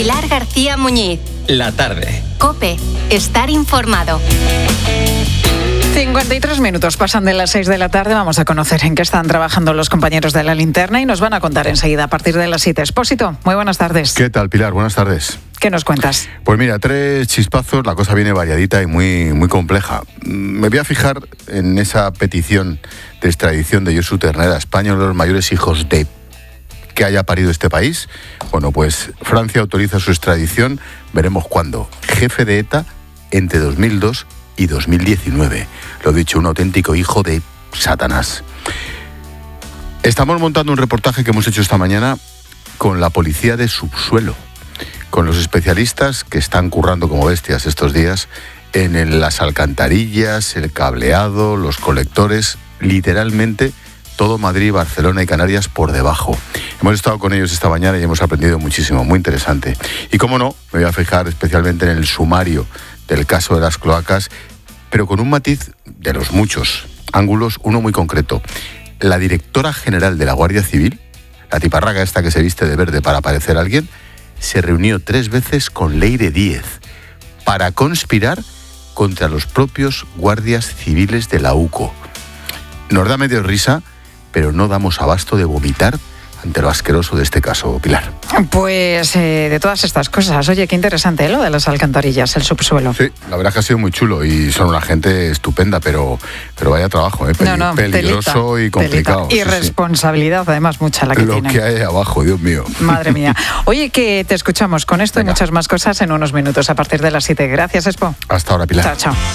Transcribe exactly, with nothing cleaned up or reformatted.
Pilar García Muñiz. La tarde. COPE. Estar informado. cincuenta y tres minutos pasan de las seis de la tarde. Vamos a conocer en qué están trabajando los compañeros de La Linterna y nos van a contar enseguida a partir de las siete. Expósito, muy buenas tardes. ¿Qué tal, Pilar? Buenas tardes. ¿Qué nos cuentas? Pues mira, tres chispazos, la cosa viene variadita y muy, muy compleja. Me voy a fijar en esa petición de extradición de Josu Ternera a España, uno de los mayores hijos de que haya parido este país. Bueno, pues Francia autoriza su extradición, veremos cuándo. Jefe de ETA entre dos mil dos y dos mil diecinueve. Lo dicho, un auténtico hijo de Satanás. Estamos montando un reportaje que hemos hecho esta mañana con la policía de subsuelo, con los especialistas que están currando como bestias estos días en el, las alcantarillas, el cableado, los colectores, literalmente todo Madrid, Barcelona y Canarias por debajo. Hemos estado con ellos esta mañana y hemos aprendido muchísimo, muy interesante. Y cómo no, me voy a fijar especialmente en el sumario del caso de las cloacas, pero con un matiz de los muchos ángulos, uno muy concreto. La directora general de la Guardia Civil, la tiparraga esta que se viste de verde para parecer alguien, se reunió tres veces con Leire Díez para conspirar contra los propios guardias civiles de la U C O. Nos da medio risa, pero no damos abasto de vomitar ante lo asqueroso de este caso, Pilar. Pues eh, de todas estas cosas, oye, qué interesante, ¿eh? Lo de las alcantarillas, el subsuelo. Sí, la verdad que ha sido muy chulo y son una gente estupenda, pero, pero vaya trabajo, ¿eh? Peli- no, no, peligroso telita, y complicado. telita. Y sí, responsabilidad, sí. Además, mucha la que Lo tienen. que hay abajo, Dios mío. Madre mía. Oye, que te escuchamos con esto Venga. y muchas más cosas en unos minutos a partir de las siete. Gracias, Expo. Hasta ahora, Pilar. Chao, chao.